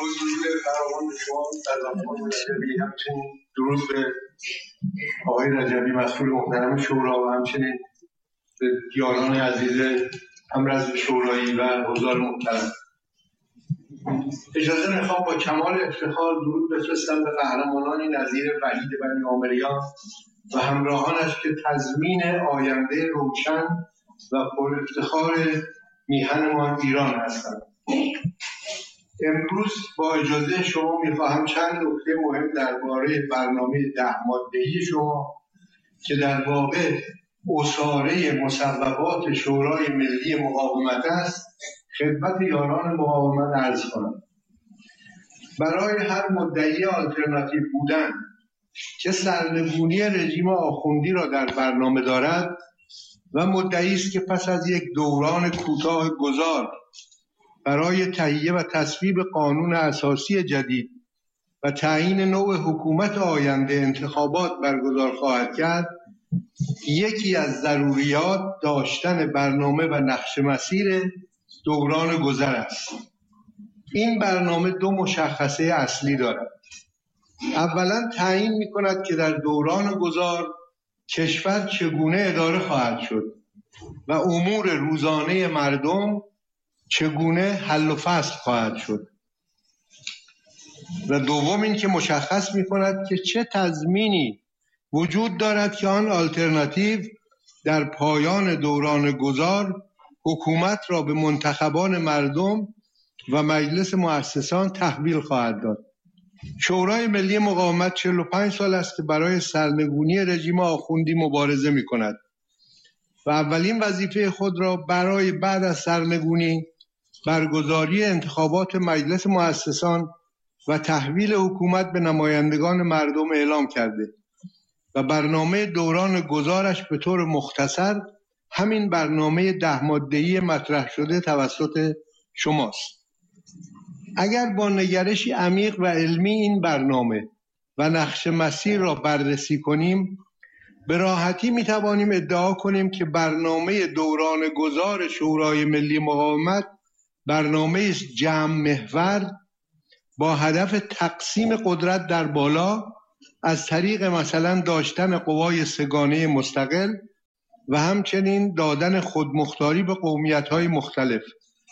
درود فراوان به شما سرزمان رجبی، همچنین درود به آقای رجبی مسئول محترم شورا و همچنین به یاران عزیز همرز شورایی و حضار محترم. اجازه میخوام با کمال افتخار درود بفرستم به قهرمانانی نظیر وحید بنی عامریان و همراهانش که تضمین آینده روشن و پر افتخار میهنمان ایران هستند. امروز با اجازه شما میخواهم چند نکته مهم درباره برنامه 10 ماده‌ای شما که در واقع اصاره مصوبات شورای ملی مقاومت است خدمت یاران مقاومت عرض کنم. برای هر مدعی آلترناتیو بودن که سرنگونی رژیم آخوندی را در برنامه دارد و مدعی است که پس از یک دوران کوتاه گذار برای تهیه و تصویب قانون اساسی جدید و تعیین نوع حکومت آینده انتخابات برگزار خواهد کرد، یکی از ضروریات داشتن برنامه و نقش مسیر دوران گذر است. این برنامه 2 مشخصه اصلی دارد. اولا تعیین می‌کند که در دوران گذار کشور چگونه اداره خواهد شد و امور روزانه مردم چگونه حل و فصل خواهد شد. و دوم این که مشخص می‌کند که چه تضمینی وجود دارد که آن آلترناتیو در پایان دوران گذار حکومت را به منتخبان مردم و مجلس مؤسسان تحویل خواهد داد. شورای ملی مقاومت 45 سال است که برای سرنگونی رژیم آخوندی مبارزه می‌کند و اولین وظیفه خود را برای بعد از سرنگونی برگزاری انتخابات مجلس مؤسسان و تحویل حکومت به نمایندگان مردم اعلام کرده و برنامه دوران گذارش به طور مختصر همین برنامه 10 ماده‌ای مطرح شده توسط شماست. اگر با نگرشی عمیق و علمی این برنامه و نقش مسیر را بررسی کنیم، به راحتی میتوانیم ادعا کنیم که برنامه دوران گذار شورای ملی مقاومت برنامه است جمع محور با هدف تقسیم قدرت در بالا از طریق مثلا داشتن قوای سگانه مستقل و همچنین دادن خودمختاری به قومیت‌های مختلف.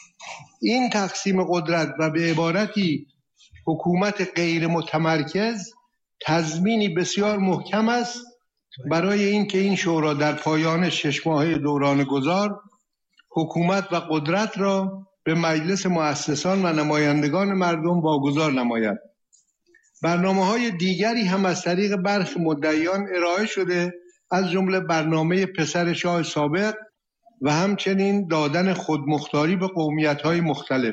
این تقسیم قدرت و به عبارتی حکومت غیر متمرکز تضمینی بسیار محکم است برای اینکه این شورا در پایان 6 ماهه دوران گذار حکومت و قدرت را به مجلس مؤسسان و نمایندگان مردم واگذار نماید. برنامه‌های دیگری هم از طریق برخی مدعیان ارائه شده، از جمله برنامه پسر شاه سابق و همچنین دادن خودمختاری به قومیت‌های مختلف.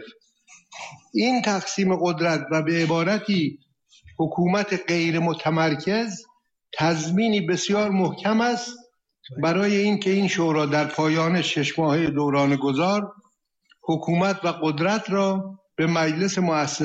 این تقسیم قدرت و به عبارتی حکومت غیر متمرکز تضمینی بسیار محکم است برای اینکه این شورا در پایان 6 ماهه دوران گذار حکومت و قدرت را به مجلس مؤسسان